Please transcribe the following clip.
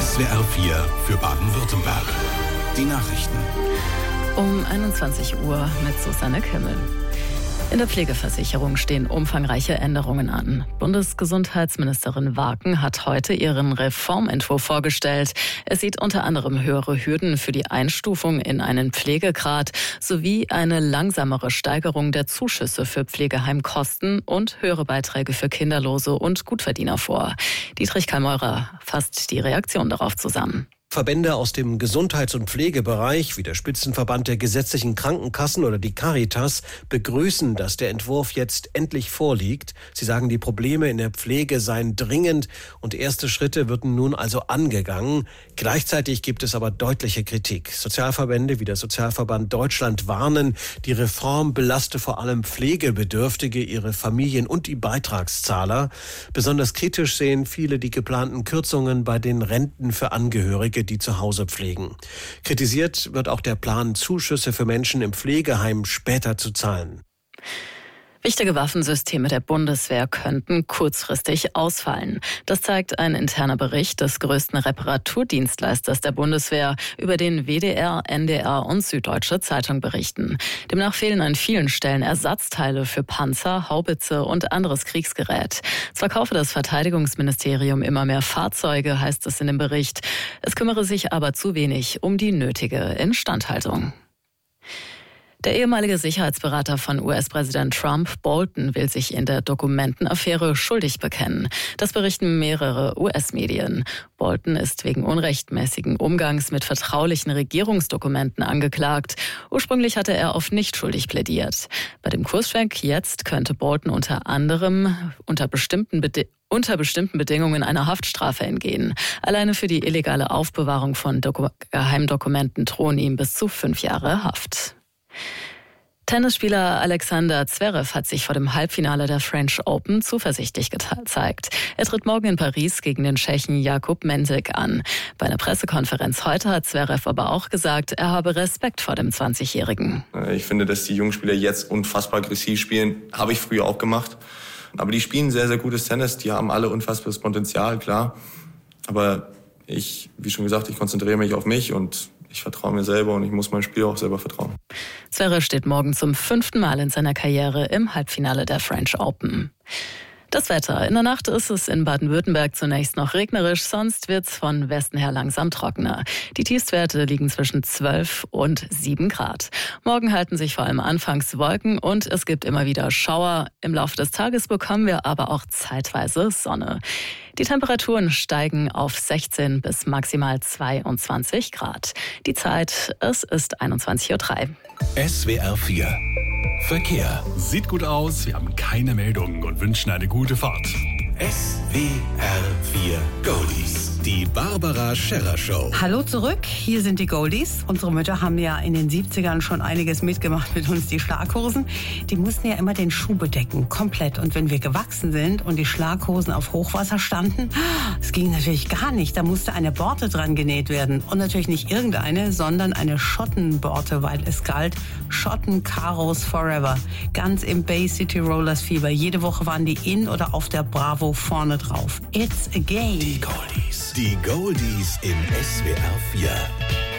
SWR 4 für Baden-Württemberg. Die Nachrichten. Um 21 Uhr mit Susanne Kimmel. In der Pflegeversicherung stehen umfangreiche Änderungen an. Bundesgesundheitsministerin Warken hat heute ihren Reformentwurf vorgestellt. Es sieht unter anderem höhere Hürden für die Einstufung in einen Pflegegrad sowie eine langsamere Steigerung der Zuschüsse für Pflegeheimkosten und höhere Beiträge für Kinderlose und Gutverdiener vor. Dietrich Kallmeurer fasst die Reaktion darauf zusammen. Verbände aus dem Gesundheits- und Pflegebereich, wie der Spitzenverband der gesetzlichen Krankenkassen oder die Caritas, begrüßen, dass der Entwurf jetzt endlich vorliegt. Sie sagen, die Probleme in der Pflege seien dringend und erste Schritte würden nun also angegangen. Gleichzeitig gibt es aber deutliche Kritik. Sozialverbände wie der Sozialverband Deutschland warnen, die Reform belaste vor allem Pflegebedürftige, ihre Familien und die Beitragszahler. Besonders kritisch sehen viele die geplanten Kürzungen bei den Renten für Angehörige, die zu Hause pflegen. Kritisiert wird auch der Plan, Zuschüsse für Menschen im Pflegeheim später zu zahlen. Wichtige Waffensysteme der Bundeswehr könnten kurzfristig ausfallen. Das zeigt ein interner Bericht des größten Reparaturdienstleisters der Bundeswehr, über den WDR, NDR und Süddeutsche Zeitung berichten. Demnach fehlen an vielen Stellen Ersatzteile für Panzer, Haubitze und anderes Kriegsgerät. Zwar kaufe das Verteidigungsministerium immer mehr Fahrzeuge, heißt es in dem Bericht. Es kümmere sich aber zu wenig um die nötige Instandhaltung. Der ehemalige Sicherheitsberater von US-Präsident Trump, Bolton, will sich in der Dokumentenaffäre schuldig bekennen. Das berichten mehrere US-Medien. Bolton ist wegen unrechtmäßigen Umgangs mit vertraulichen Regierungsdokumenten angeklagt. Ursprünglich hatte er auf nicht schuldig plädiert. Bei dem Kursschwenk jetzt könnte Bolton unter anderem unter bestimmten Bedingungen einer Haftstrafe entgehen. Alleine für die illegale Aufbewahrung von Geheimdokumenten drohen ihm bis zu 5 Jahre Haft. Tennisspieler Alexander Zverev hat sich vor dem Halbfinale der French Open zuversichtlich gezeigt. Er tritt morgen in Paris gegen den Tschechen Jakub Mensik an. Bei einer Pressekonferenz heute hat Zverev aber auch gesagt, er habe Respekt vor dem 20-Jährigen. Ich finde, dass die jungen Spieler jetzt unfassbar aggressiv spielen. Habe ich früher auch gemacht. Aber die spielen sehr, sehr gutes Tennis. Die haben alle unfassbares Potenzial, klar. Aber wie schon gesagt, ich konzentriere mich auf mich und ich vertraue mir selber und ich muss meinem Spiel auch selber vertrauen. Zverev steht morgen zum 5. Mal in seiner Karriere im Halbfinale der French Open. Das Wetter. In der Nacht ist es in Baden-Württemberg zunächst noch regnerisch, sonst wird es von Westen her langsam trockener. Die Tiefstwerte liegen zwischen 12 und 7 Grad. Morgen halten sich vor allem anfangs Wolken und es gibt immer wieder Schauer. Im Laufe des Tages bekommen wir aber auch zeitweise Sonne. Die Temperaturen steigen auf 16 bis maximal 22 Grad. Die Zeit, es ist 21:03 Uhr. SWR 4 Verkehr. Sieht gut aus, wir haben keine Meldungen und wünschen eine gute Fahrt. SWR 4 Goldies. Die Barbara Scherrer Show. Hallo zurück, hier sind die Goldies. Unsere Mütter haben ja in den 70ern schon einiges mitgemacht mit uns, die Schlaghosen. Die mussten ja immer den Schuh bedecken, komplett. Und wenn wir gewachsen sind und die Schlaghosen auf Hochwasser standen, das ging natürlich gar nicht. Da musste eine Borte dran genäht werden. Und natürlich nicht irgendeine, sondern eine Schottenborte, weil es galt, Schotten-Karos forever. Ganz im Bay City Rollers Fieber. Jede Woche waren die in oder auf der Bravo vorne drauf. It's a game. Die Goldies im SWR 4.